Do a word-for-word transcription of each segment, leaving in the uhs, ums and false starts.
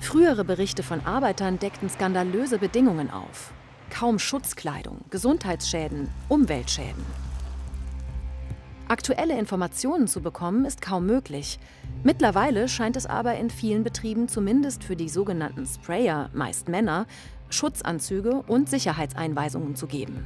Frühere Berichte von Arbeitern deckten skandalöse Bedingungen auf. Kaum Schutzkleidung, Gesundheitsschäden, Umweltschäden. Aktuelle Informationen zu bekommen, ist kaum möglich. Mittlerweile scheint es aber in vielen Betrieben zumindest für die sogenannten Sprayer, meist Männer, Schutzanzüge und Sicherheitseinweisungen zu geben.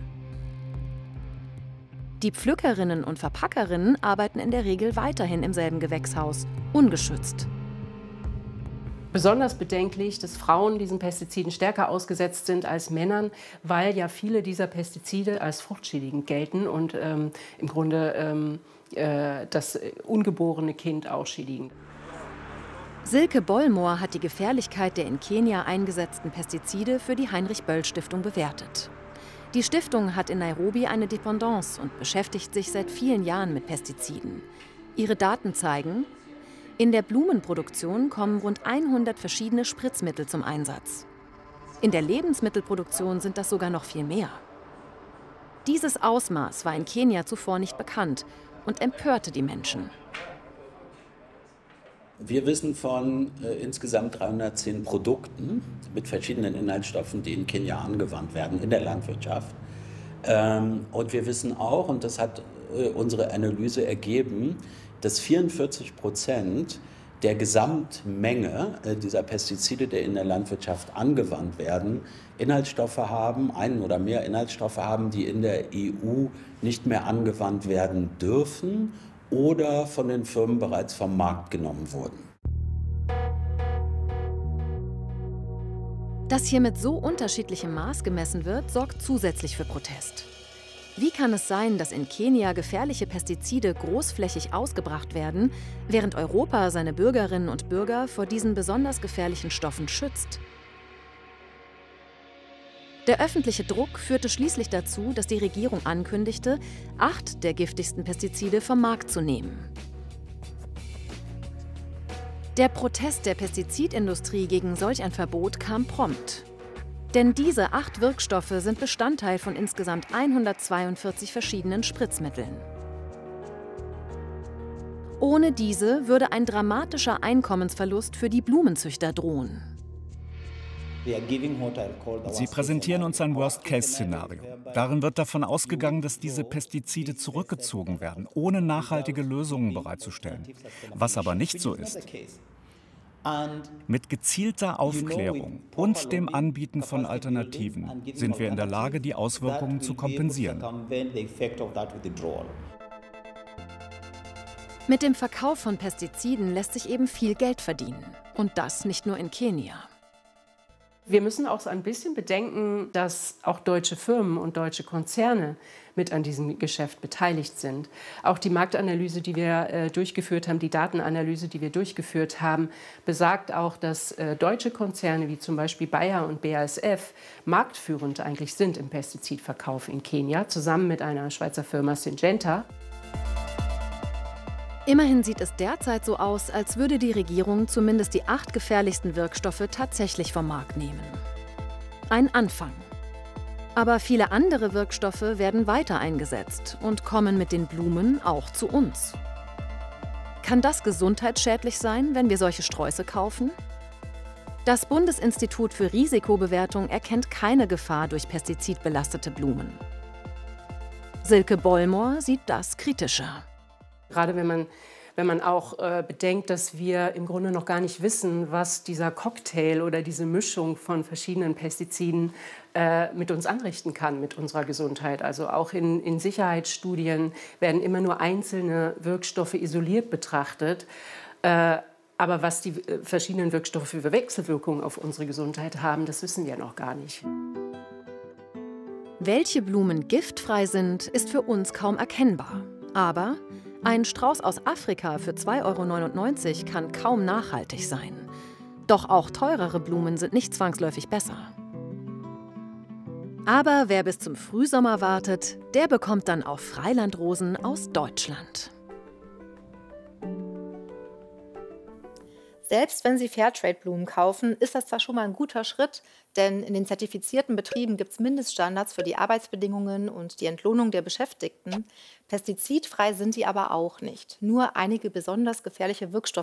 Die Pflückerinnen und Verpackerinnen arbeiten in der Regel weiterhin im selben Gewächshaus, ungeschützt. Besonders bedenklich, dass Frauen diesen Pestiziden stärker ausgesetzt sind als Männern, weil ja viele dieser Pestizide als fruchtschädigend gelten und ähm, im Grunde ähm, äh, das ungeborene Kind auch schädigen. Silke Bollmoor hat die Gefährlichkeit der in Kenia eingesetzten Pestizide für die Heinrich-Böll-Stiftung bewertet. Die Stiftung hat in Nairobi eine Dependance und beschäftigt sich seit vielen Jahren mit Pestiziden. Ihre Daten zeigen: In der Blumenproduktion kommen rund hundert verschiedene Spritzmittel zum Einsatz. In der Lebensmittelproduktion sind das sogar noch viel mehr. Dieses Ausmaß war in Kenia zuvor nicht bekannt und empörte die Menschen. Wir wissen von äh, insgesamt dreihundertzehn Produkten mit verschiedenen Inhaltsstoffen, die in Kenia angewandt werden, in der Landwirtschaft. Ähm, und wir wissen auch, und das hat äh, unsere Analyse ergeben, dass vierundvierzig Prozent der Gesamtmenge äh, dieser Pestizide, die in der Landwirtschaft angewandt werden, Inhaltsstoffe haben, einen oder mehr Inhaltsstoffe haben, die in der E U nicht mehr angewandt werden dürfen oder von den Firmen bereits vom Markt genommen wurden. Dass hier mit so unterschiedlichem Maß gemessen wird, sorgt zusätzlich für Protest. Wie kann es sein, dass in Kenia gefährliche Pestizide großflächig ausgebracht werden, während Europa seine Bürgerinnen und Bürger vor diesen besonders gefährlichen Stoffen schützt? Der öffentliche Druck führte schließlich dazu, dass die Regierung ankündigte, acht der giftigsten Pestizide vom Markt zu nehmen. Der Protest der Pestizidindustrie gegen solch ein Verbot kam prompt. Denn diese acht Wirkstoffe sind Bestandteil von insgesamt hundertzweiundvierzig verschiedenen Spritzmitteln. Ohne diese würde ein dramatischer Einkommensverlust für die Blumenzüchter drohen. Sie präsentieren uns ein Worst-Case-Szenario. Darin wird davon ausgegangen, dass diese Pestizide zurückgezogen werden, ohne nachhaltige Lösungen bereitzustellen. Was aber nicht so ist. Mit gezielter Aufklärung und dem Anbieten von Alternativen sind wir in der Lage, die Auswirkungen zu kompensieren. Mit dem Verkauf von Pestiziden lässt sich eben viel Geld verdienen. Und das nicht nur in Kenia. Wir müssen auch so ein bisschen bedenken, dass auch deutsche Firmen und deutsche Konzerne mit an diesem Geschäft beteiligt sind. Auch die Marktanalyse, die wir äh, durchgeführt haben, die Datenanalyse, die wir durchgeführt haben, besagt auch, dass äh, deutsche Konzerne wie zum Beispiel Bayer und B A S F marktführend eigentlich sind im Pestizidverkauf in Kenia, zusammen mit einer Schweizer Firma Syngenta. Immerhin sieht es derzeit so aus, als würde die Regierung zumindest die acht gefährlichsten Wirkstoffe tatsächlich vom Markt nehmen. Ein Anfang. Aber viele andere Wirkstoffe werden weiter eingesetzt und kommen mit den Blumen auch zu uns. Kann das gesundheitsschädlich sein, wenn wir solche Sträuße kaufen? Das Bundesinstitut für Risikobewertung erkennt keine Gefahr durch pestizidbelastete Blumen. Silke Bollmoor sieht das kritischer. Gerade wenn man, wenn man auch äh, bedenkt, dass wir im Grunde noch gar nicht wissen, was dieser Cocktail oder diese Mischung von verschiedenen Pestiziden äh, mit uns anrichten kann, mit unserer Gesundheit. Also auch in, in Sicherheitsstudien werden immer nur einzelne Wirkstoffe isoliert betrachtet. Äh, aber was die äh, verschiedenen Wirkstoffe für Wechselwirkungen auf unsere Gesundheit haben, das wissen wir noch gar nicht. Welche Blumen giftfrei sind, ist für uns kaum erkennbar. Aber ein Strauß aus Afrika für zwei Euro neunundneunzig kann kaum nachhaltig sein. Doch auch teurere Blumen sind nicht zwangsläufig besser. Aber wer bis zum Frühsommer wartet, der bekommt dann auch Freilandrosen aus Deutschland. Selbst wenn Sie Fairtrade-Blumen kaufen, ist das zwar schon mal ein guter Schritt, denn in den zertifizierten Betrieben gibt es Mindeststandards für die Arbeitsbedingungen und die Entlohnung der Beschäftigten. Pestizidfrei sind die aber auch nicht. Nur einige besonders gefährliche Wirkstoffe